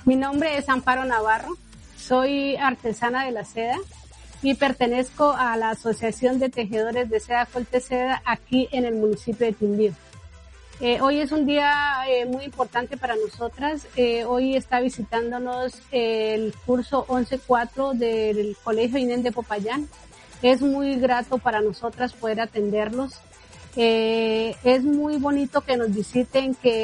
Mi nombre es Amparo Navarro, soy artesana de la seda y pertenezco a la Asociación de Tejedores de Seda Colteseda aquí en el municipio de Quindío. Hoy es un día muy importante para nosotras. Hoy está visitándonos el curso 11-4 del Colegio Inés de Popayán. Es muy grato para nosotras poder atenderlos. Es muy bonito que nos visiten, que